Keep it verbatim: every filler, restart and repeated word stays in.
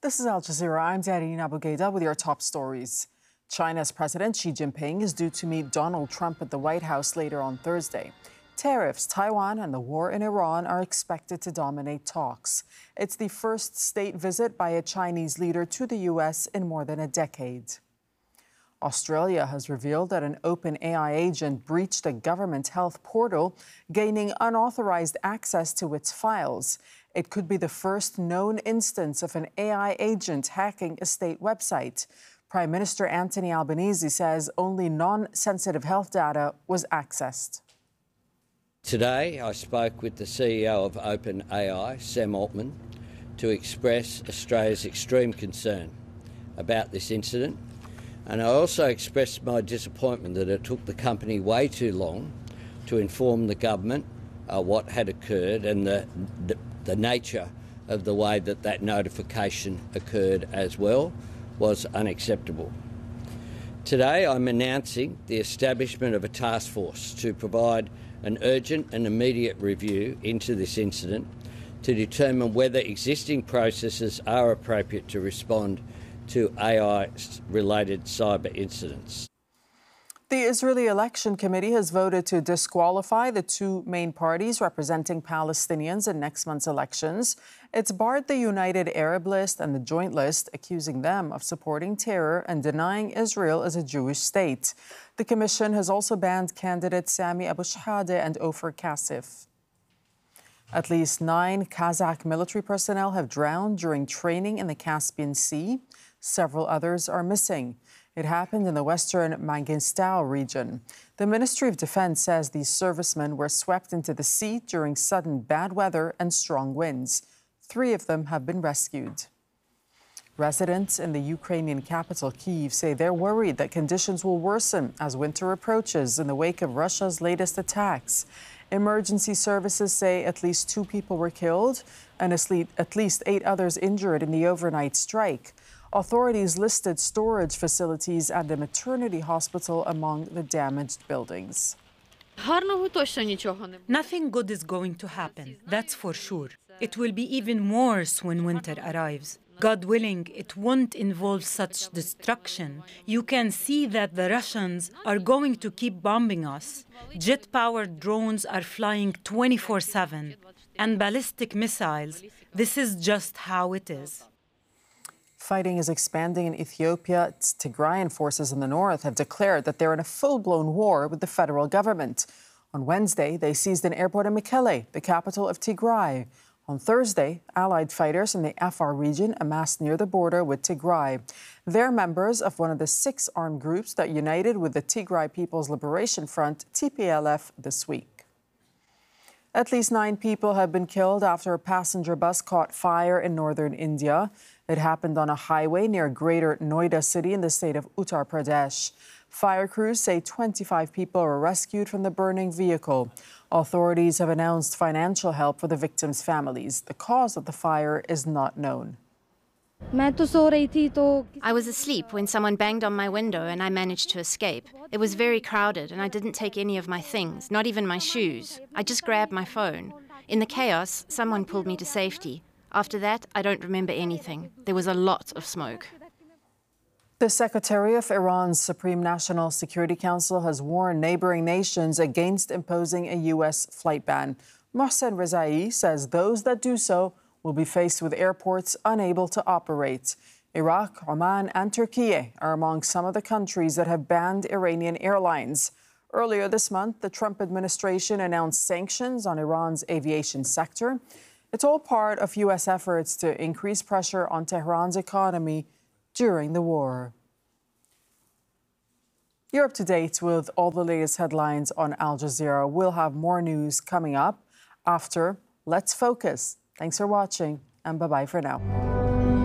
This is Al Jazeera. I'm Darine Abu Gheda with your top stories. China's President Xi Jinping is due to meet Donald Trump at the White House later on Thursday. Tariffs, Taiwan, and the war in Iran are expected to dominate talks. It's the first state visit by a Chinese leader to the U S in more than a decade. Australia has revealed that an OpenAI agent breached a government health portal, gaining unauthorized access to its files. It could be the first known instance of an A I agent hacking a state website. Prime Minister Anthony Albanese says only non-sensitive health data was accessed. Today, I spoke with the C E O of OpenAI, Sam Altman, to express Australia's extreme concern about this incident. And I also expressed my disappointment that it took the company way too long to inform the government uh, what had occurred and the, the, the nature of the way that that notification occurred as well was unacceptable. Today I'm announcing the establishment of a task force to provide an urgent and immediate review into this incident to determine whether existing processes are appropriate to respond to A I-related cyber incidents. The Israeli Election Committee has voted to disqualify the two main parties representing Palestinians in next month's elections. It's barred the United Arab List and the Joint List, accusing them of supporting terror and denying Israel as a Jewish state. The commission has also banned candidates Sami Abu Shahade and Ofer Kasif. At least nine Kazakh military personnel have drowned during training in the Caspian Sea. Several others are missing. It happened in the western Mangistau region. The Ministry of Defense says these servicemen were swept into the sea during sudden bad weather and strong winds. Three of them have been rescued. Residents in the Ukrainian capital, Kyiv, say they're worried that conditions will worsen as winter approaches in the wake of Russia's latest attacks. Emergency services say at least two people were killed and at least eight others injured in the overnight strike. Authorities listed storage facilities and a maternity hospital among the damaged buildings. Nothing good is going to happen, that's for sure. It will be even worse when winter arrives. God willing, it won't involve such destruction. You can see that the Russians are going to keep bombing us. Jet-powered drones are flying twenty-four seven. And ballistic missiles. This is just how it is. Fighting is expanding in Ethiopia. Tigrayan forces in the north have declared that they're in a full-blown war with the federal government. On Wednesday, they seized an airport in Mekelle, the capital of Tigray. On Thursday, allied fighters in the Afar region amassed near the border with Tigray. They're members of one of the six armed groups that united with the Tigray People's Liberation Front, T P L F, this week. At least nine people have been killed after a passenger bus caught fire in northern India. It happened on a highway near Greater Noida city in the state of Uttar Pradesh. Fire crews say twenty-five people were rescued from the burning vehicle. Authorities have announced financial help for the victims' families. The cause of the fire is not known. I was asleep when someone banged on my window and I managed to escape. It was very crowded and I didn't take any of my things, not even my shoes. I just grabbed my phone. In the chaos, someone pulled me to safety. After that, I don't remember anything. There was a lot of smoke. The Secretary of Iran's Supreme National Security Council has warned neighboring nations against imposing a U S flight ban. Mohsen Rezai says those that do so will be faced with airports unable to operate. Iraq, Oman, and Turkey are among some of the countries that have banned Iranian airlines. Earlier this month, the Trump administration announced sanctions on Iran's aviation sector. It's all part of U S efforts to increase pressure on Tehran's economy during the war. You're up to date with all the latest headlines on Al Jazeera. We'll have more news coming up after Let's Focus. Thanks for watching, and bye-bye for now.